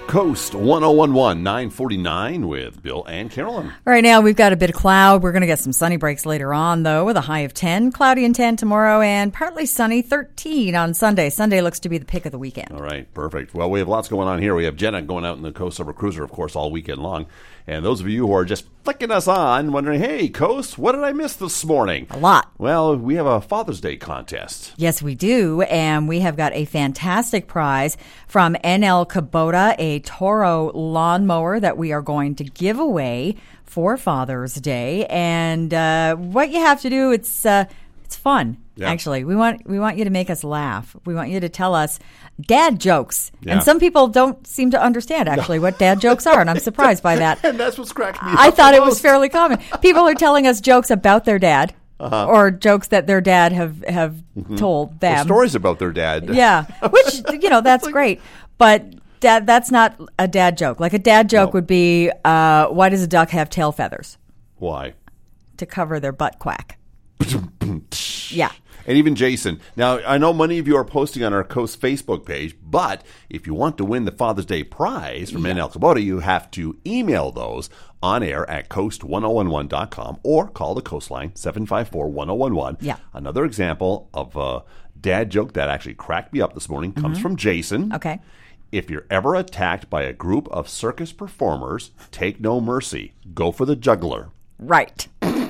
Coast 1011, 949 with Bill and Carolyn. Right now, we've got a bit of cloud. We're going to get some sunny breaks later on, though, with a high of 10. Cloudy and 10 tomorrow, and partly sunny, 13 on Sunday. Sunday looks to be the pick of the weekend. All right, perfect. Well, we have lots going on here. We have Jenna going out in the Coast Silver Cruiser, of course, all weekend long. And those of you who are just flicking us on, wondering, hey, Coast, what did I miss this morning? A lot. Well, we have a Father's Day contest. Yes, we do. And we have got a fantastic prize from NL Kubota, a Toro lawnmower that we are going to give away for Father's Day. And what you have to do, it's fun. Yeah. Actually, we want you to make us laugh. We want you to tell us dad jokes. Yeah. And some people don't seem to understand, actually, what dad jokes are, and I'm surprised by that. And that's what's cracking me up. I thought it was fairly common. People are telling us jokes about their dad. Or jokes that their dad have told them. Or stories about their dad. Yeah, which, that's great. But that's not a dad joke. Like a dad joke would be, why does a duck have tail feathers? Why? To cover their butt quack. Yeah. And even Jason. Now, I know many of you are posting on our Coast Facebook page, but if you want to win the Father's Day prize from NL Kubota, you have to email those on air at coast1011.com or call the Coastline 754-1011. Yeah. Another example of a dad joke that actually cracked me up this morning comes from Jason. Okay. If you're ever attacked by a group of circus performers, take no mercy. Go for the juggler. Right.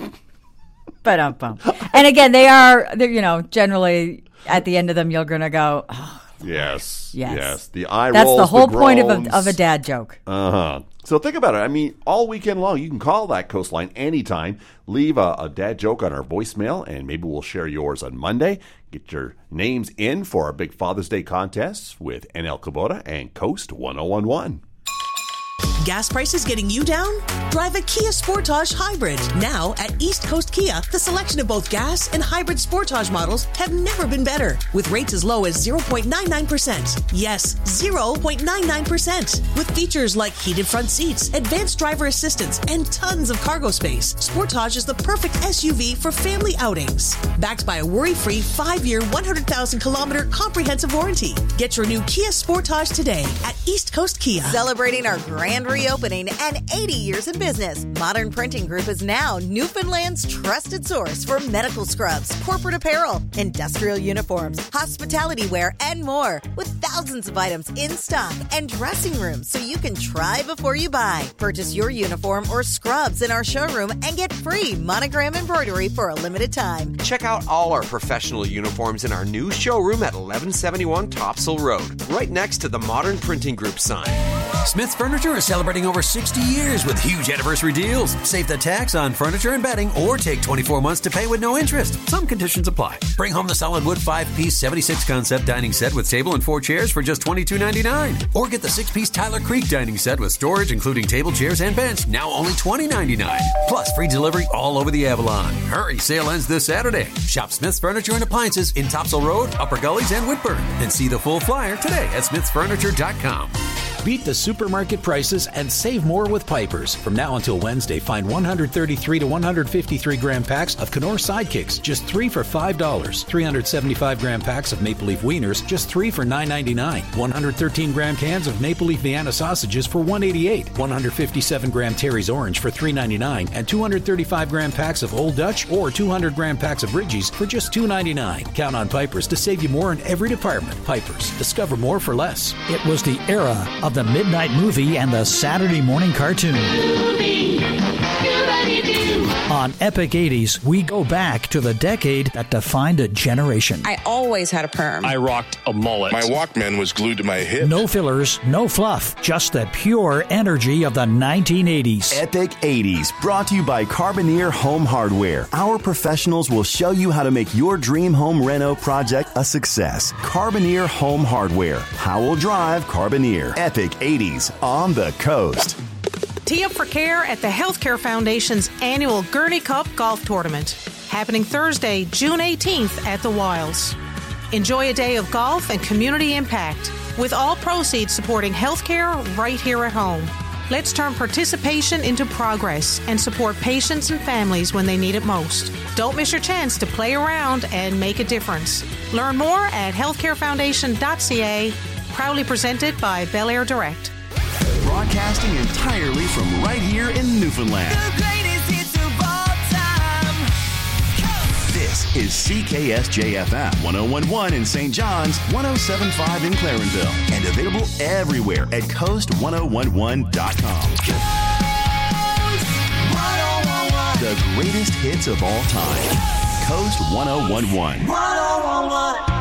And again, they're generally at the end of them, you're going to go, oh, yes. The That's eye rolls, That's the whole point groans. of a dad joke. So think about it. I mean, all weekend long, you can call that Coastline anytime. Leave a dad joke on our voicemail, and maybe we'll share yours on Monday. Get your names in for our big Father's Day contest with NL Kubota and Coast 1011. Gas prices getting you down? Drive a Kia Sportage Hybrid. Now at East Coast Kia, the selection of both gas and hybrid Sportage models have never been better. With rates as low as 0.99%. Yes, 0.99%. With features like heated front seats, advanced driver assistance, and tons of cargo space, Sportage is the perfect SUV for family outings. Backed by a worry-free 5-year, 100,000-kilometer comprehensive warranty. Get your new Kia Sportage today at East Coast Kia. Celebrating our grand reopening and 80 years in business, Modern Printing Group is now Newfoundland's trusted source for medical scrubs, corporate apparel, industrial uniforms, hospitality wear, and more, with thousands of items in stock and dressing rooms so you can try before you buy. Purchase your uniform or scrubs in our showroom and get free monogram embroidery for a limited time. Check out all our professional uniforms in our new showroom at 1171 Topsail Road, right next to the Modern Printing Group sign. Smith's Furniture is celebrating over 60 years with huge anniversary deals. Save the tax on furniture and bedding or take 24 months to pay with no interest. Some conditions apply. Bring home the solid wood 5-piece 76 concept dining set with table and 4 chairs for just $22.99. Or get the 6-piece Tyler Creek dining set with storage including table, chairs, and bench, now only $20.99. Plus free delivery all over the Avalon. Hurry, sale ends this Saturday. Shop Smith's Furniture and Appliances in Topsail Road, Upper Gullies, and Whitburn. And see the full flyer today at smithsfurniture.com. Beat the supermarket prices and save more with Piper's. From now until Wednesday, find 133 to 153 gram packs of Knorr Sidekicks, just 3 for $5. 375 gram packs of Maple Leaf Wieners, just 3 for $9.99. 113 gram cans of Maple Leaf Vienna sausages for $1.88. 157 gram Terry's Orange for $3.99. And 235 gram packs of Old Dutch or 200 gram packs of Ridgies for just $2.99. Count on Piper's to save you more in every department. Piper's. Discover more for less. It was the era of the midnight movie and the Saturday morning cartoon. On Epic 80s, we go back to the decade that defined a generation. I always had a perm. I rocked a mullet. My Walkman was glued to my hip. No fillers, no fluff, just the pure energy of the 1980s. Epic 80s, brought to you by Carboneer Home Hardware. Our professionals will show you how to make your dream home reno project a success. Carboneer Home Hardware. Howell Drive, Carboneer. Epic 80s on the coast. Tee up for care at the Healthcare Foundation's annual Gurney Cup Golf Tournament, happening Thursday, June 18th at the Wilds. Enjoy a day of golf and community impact, with all proceeds supporting healthcare right here at home. Let's turn participation into progress and support patients and families when they need it most. Don't miss your chance to play around and make a difference. Learn more at healthcarefoundation.ca, proudly presented by Bel Air Direct. Broadcasting entirely from right here in Newfoundland. The greatest hits of all time. This is CKSJ-FM 101.1 in St. John's, 107.5 in Clarenville, and available everywhere at coast1011.com. Coast 1011. The greatest hits of all time. Coast 1011. 1011.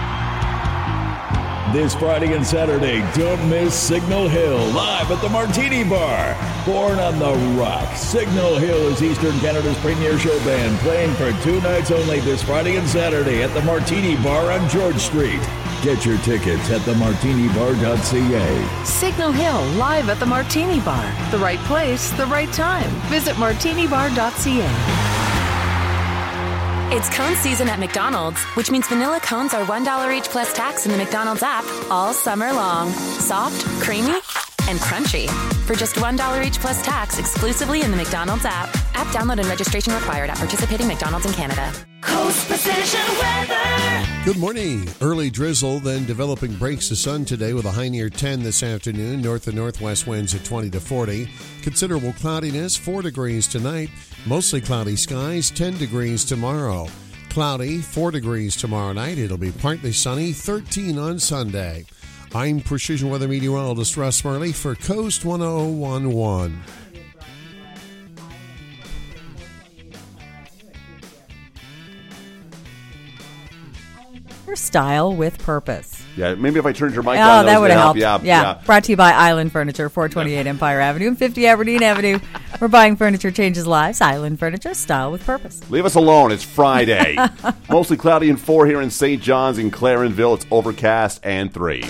This Friday and Saturday, don't miss Signal Hill live at the Martini Bar. Born on the Rock, Signal Hill is Eastern Canada's premier show band, playing for 2 nights only this Friday and Saturday at the Martini Bar on George Street. Get your tickets at themartinibar.ca. Signal Hill live at the Martini Bar. The right place, the right time. Visit martinibar.ca. It's cone season at McDonald's, which means vanilla cones are $1 each plus tax in the McDonald's app all summer long. Soft, creamy, and crunchy. For just $1 each plus tax exclusively in the McDonald's app. App download and registration required at participating McDonald's in Canada. Coast Precision Weather. Good morning. Early drizzle, then developing breaks of sun today with a high near 10 this afternoon. North and northwest winds at 20 to 40. Considerable cloudiness, 4 degrees tonight. Mostly cloudy skies, 10 degrees tomorrow. Cloudy, 4 degrees tomorrow night. It'll be partly sunny, 13 on Sunday. I'm Precision Weather Meteorologist Russ Murley for Coast 1011. Style with purpose. Yeah, maybe if I turned your mic on. on, That would have help. helped. Yeah. Brought to you by Island Furniture, 428 Empire Avenue and 50 Aberdeen Avenue. We're buying furniture changes lives. Island Furniture, style with purpose. Leave us alone. It's Friday. Mostly cloudy and 4 here in St. John's. In Clarenville, it's overcast and 3.